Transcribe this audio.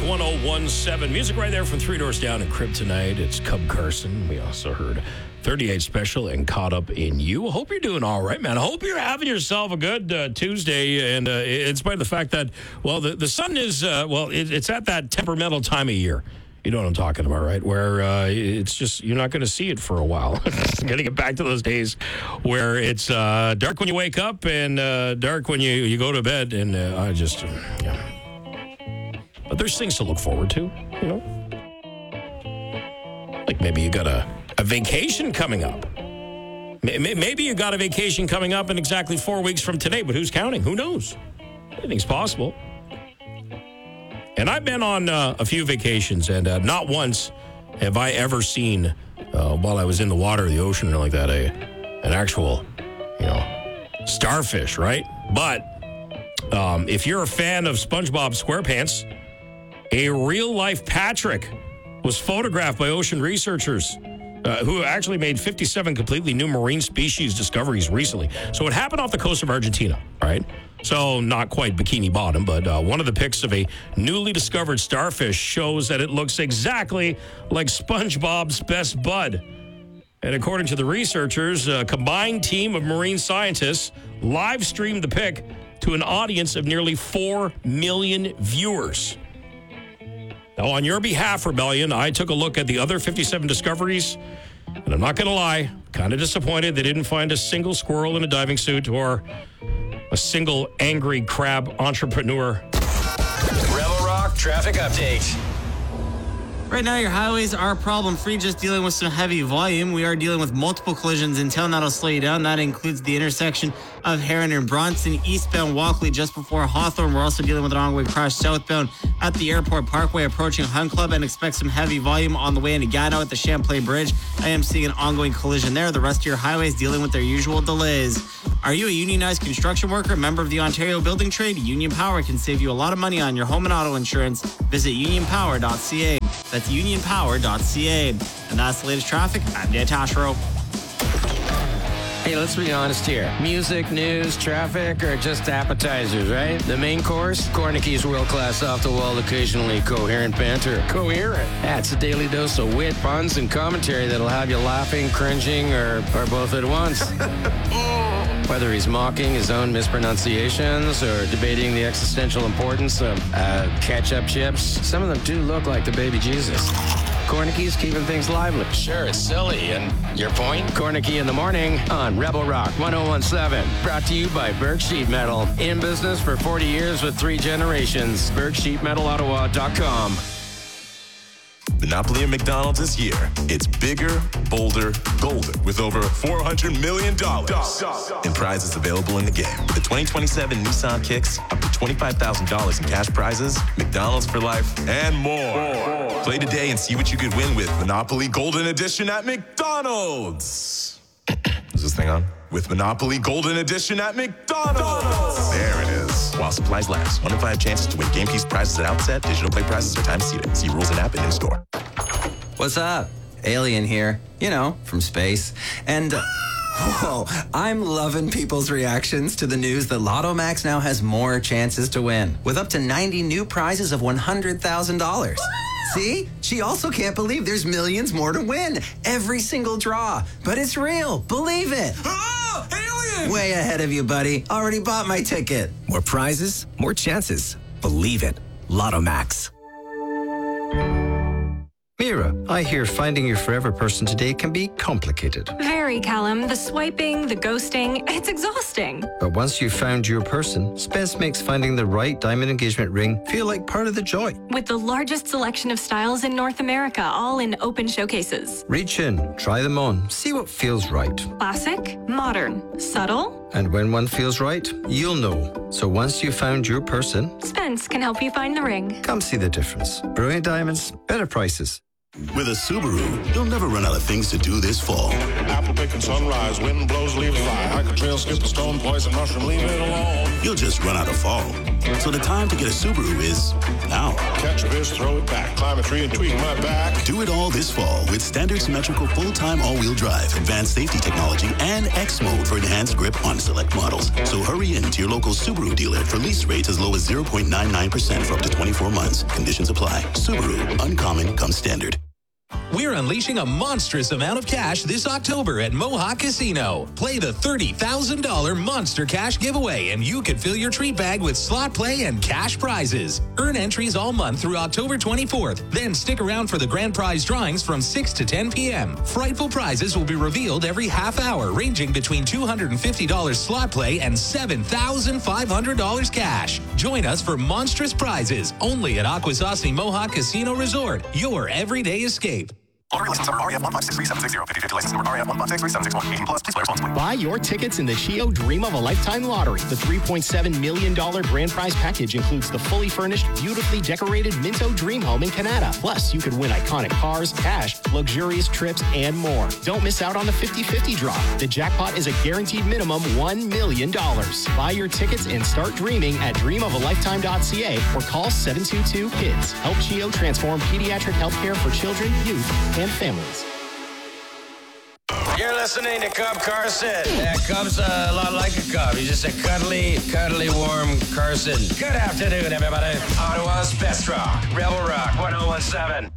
1017. Music right there from Three Doors Down and Kryptonite. It's Cub Carson. We also heard 38 Special and Caught Up in You. I hope you're doing all right, man. I hope you're having yourself a good Tuesday. And in spite of the fact that, well, the sun is, it's at that temperamental time of year. You know what I'm talking about, right? Where it's just, you're not going to see it for a while. Going to get back to those days where it's dark when you wake up and dark when you go to bed. And yeah. But there's things to look forward to, you know? Like maybe you got a vacation coming up. Maybe you got a vacation coming up in exactly 4 weeks from today, but who's counting? Who knows? Anything's possible. And I've been on a few vacations, and not once have I ever seen, while I was in the water, the ocean, or like that, an actual, starfish, right? But if you're a fan of SpongeBob SquarePants, a real-life Patrick was photographed by ocean researchers who actually made 57 completely new marine species discoveries recently. So it happened off the coast of Argentina, right? So not quite Bikini Bottom, but one of the pics of a newly discovered starfish shows that it looks exactly like SpongeBob's best bud. And according to the researchers, a combined team of marine scientists live streamed the pic to an audience of nearly 4 million viewers. Now, on your behalf, Rebellion, I took a look at the other 57 discoveries, and I'm not going to lie, kind of disappointed they didn't find a single squirrel in a diving suit or a single angry crab entrepreneur. Rebel Rock traffic update. Right now, your highways are problem-free, just dealing with some heavy volume. We are dealing with multiple collisions in town. That'll slow you down. That includes the intersection of Heron and Bronson, eastbound Walkley just before Hawthorne. We're also dealing with an ongoing crash southbound at the Airport Parkway approaching Hunt Club, and expect some heavy volume on the way into Gatineau at the Champlain Bridge. I am seeing an ongoing collision there. The rest of your highways dealing with their usual delays. Are you a unionized construction worker, member of the Ontario Building Trade? Union Power can save you a lot of money on your home and auto insurance. Visit unionpower.ca. That's unionpower.ca. And that's the latest traffic. I'm Dan Tashiro. Hey, let's be honest here. Music, news, traffic are just appetizers, right? The main course? Cornicky's world-class, off-the-wall, occasionally coherent banter. Coherent? That's a daily dose of wit, puns, and commentary that'll have you laughing, cringing, or both at once. Whether he's mocking his own mispronunciations or debating the existential importance of ketchup chips, some of them do look like the baby Jesus. Cornicky's keeping things lively. Sure, it's silly. And your point? Cornicky in the morning on Rebel Rock 1017. Brought to you by Berg Sheet Metal. In business for 40 years with 3 generations. BergSheetMetalOttawa.com. Monopoly at McDonald's this year. It's bigger, bolder, golden with over $400 million in prizes available in the game. With the 2027 Nissan Kicks, up to $25,000 in cash prizes, McDonald's for life, and more. Play today and see what you could win with Monopoly Golden Edition at McDonald's. Is this thing on? With Monopoly Golden Edition at McDonald's. There it is. While supplies last. 1 in 5 chances to win game piece prizes at outset. Digital play prizes are time seated. See rules and app and in store. What's up? Alien here. You know, from space. And, whoa, I'm loving people's reactions to the news that Lotto Max now has more chances to win. With up to 90 new prizes of $100,000. See? She also can't believe there's millions more to win. Every single draw. But it's real. Believe it. Oh, alien! Way ahead of you, buddy. Already bought my ticket. More prizes, more chances. Believe it. Lotto Max. Mira, I hear finding your forever person today can be complicated. Very, Callum. The swiping, the ghosting, it's exhausting. But once you've found your person, Spence makes finding the right diamond engagement ring feel like part of the joy. With the largest selection of styles in North America, all in open showcases. Reach in, try them on, see what feels right. Classic, modern, subtle. And when one feels right, you'll know. So once you've found your person, Spence can help you find the ring. come see the difference. Brilliant diamonds, better prices. With a Subaru, you'll never run out of things to do this fall. traffic and sunrise. Wind blows, leaves fly. Hike a trail, skip a stone, poison mushroom, leave it alone. You'll just run out of fall. So the time to get a Subaru is now. Catch a fish, throw it back. Climb a tree and tweak my back. Do it all this fall with standard symmetrical full-time all-wheel drive, advanced safety technology, and X mode for enhanced grip on select models. So hurry in to your local Subaru dealer for lease rates as low as 0.99% for up to 24 months. Conditions apply. Subaru, uncommon comes standard. We're unleashing a monstrous amount of cash this October at Mohawk Casino. Play the $30,000 Monster Cash giveaway, and you could fill your treat bag with slot play and cash prizes. Earn entries all month through October 24th. Then stick around for the grand prize drawings from 6 to 10 p.m. Frightful prizes will be revealed every half hour, ranging between $250 slot play and $7,500 cash. Join us for monstrous prizes only at Akwesasne Mohawk Casino Resort, your everyday escape. Lottery license number REF 1563760. 50/50 license number REF 1563761. 18 plus. Please play responsibly. Buy your tickets in the Chio Dream of a Lifetime Lottery. The $3.7 million grand prize package includes the fully furnished, beautifully decorated Minto Dream Home in Canada. Plus, you could win iconic cars, cash, luxurious trips, and more. Don't miss out on the 50/50 draw. The jackpot is a guaranteed minimum $1 million. Buy your tickets and start dreaming at dreamofalifetime.ca or call 722-KIDS. Help Chio transform pediatric healthcare for children, youth, and families. You're listening to Cub Carson. Yeah, Cub's a lot like a cub. He's just a cuddly, warm Carson. Good afternoon, everybody. Ottawa's best rock, Rebel Rock 101.7.